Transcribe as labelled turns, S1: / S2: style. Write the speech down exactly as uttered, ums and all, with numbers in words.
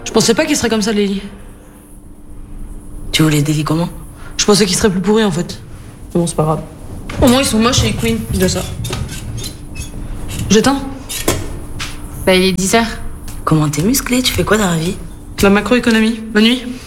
S1: Je pensais pas qu'il serait comme ça, Lily.
S2: Tu voulais des lits comment?
S1: Je pensais qu'il serait plus pourri en fait. Mais bon, c'est pas grave. Au moins, ils sont moches et Queen, je dis ça. J'éteins?
S3: Bah, il est dix heures.
S2: Comment t'es musclé? Tu fais quoi dans la vie?
S1: La macroéconomie. Bonne nuit.